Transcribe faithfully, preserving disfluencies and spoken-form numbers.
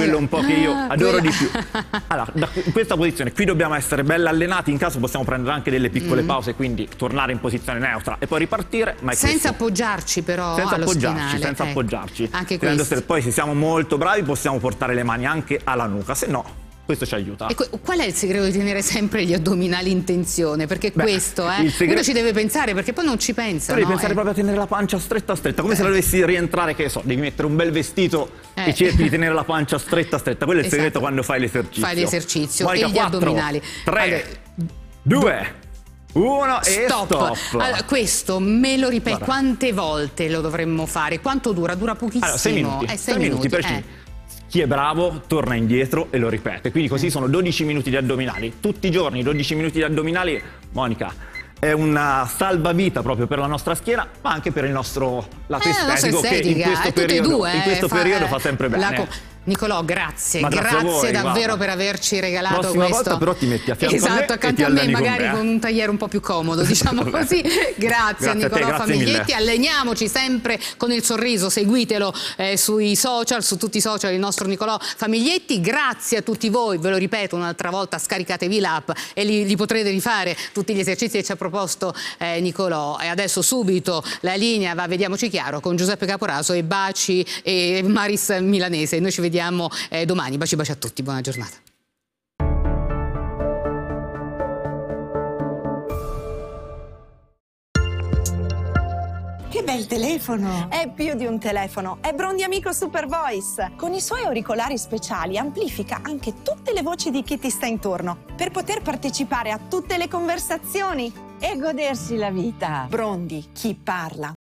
quello un po' che io adoro di più. Allora, da, in questa posizione qui dobbiamo essere belli allenati, in caso possiamo prendere anche delle piccole mm. pause, quindi tornare in posizione neutra e poi ripartire, ma è senza questo. appoggiarci però senza allo appoggiarci, schienale. senza ecco. appoggiarci. Anche questo. Poi se siamo molto bravi possiamo portare le mani anche alla nuca, se no questo ci aiuta. E qual è il segreto di tenere sempre gli addominali in tensione? Perché Beh, questo, eh, segreto... uno ci deve pensare, perché poi non ci pensa. Tu devi no? pensare eh. proprio a tenere la pancia stretta stretta, come eh. se la dovessi rientrare, che so, devi mettere un bel vestito eh. e cerchi di tenere la pancia stretta stretta. Quello è il esatto. segreto quando fai l'esercizio. Fai l'esercizio Monica, e gli quattro, addominali. tre, allora... due, uno e stop. stop. Allora, questo me lo ripeto, Guarda. Quante volte lo dovremmo fare? Quanto dura? Dura pochissimo. Allora, sei minuti. Eh, sei sei minuti. minuti per eh. Chi è bravo torna indietro e lo ripete, quindi così sono dodici minuti di addominali. Tutti i giorni dodici minuti di addominali, Monica, è una salvavita proprio per la nostra schiena, ma anche per il nostro lato eh, estetico, che in questo eh, periodo, due, in questo fa, periodo eh, fa sempre bene. Nicolò, grazie, Ma grazie, grazie a voi, davvero guarda. per averci regalato Prossima questo. volta però ti metti a fianco esatto, a me accanto e a ti me, alleni magari con, me, con un tagliere un po' più comodo, diciamo così. Grazie, grazie a Nicolò a te, grazie Famiglietti, mille. alleniamoci sempre con il sorriso, seguitelo eh, sui social, su tutti i social, il nostro Nicolò Famiglietti. Grazie a tutti voi, ve lo ripeto un'altra volta, scaricatevi l'app e li, li potrete rifare tutti gli esercizi che ci ha proposto eh, Nicolò. E adesso subito la linea va, vediamoci chiaro, con Giuseppe Caporaso e Baci e Maris Milanese. Noi ci vediamo eh, domani. Baci baci a tutti, buona giornata. Che bel telefono! È più di un telefono, è Brondi Amico Super Voice. Con i suoi auricolari speciali amplifica anche tutte le voci di chi ti sta intorno per poter partecipare a tutte le conversazioni E godersi la vita. Brondi, chi parla.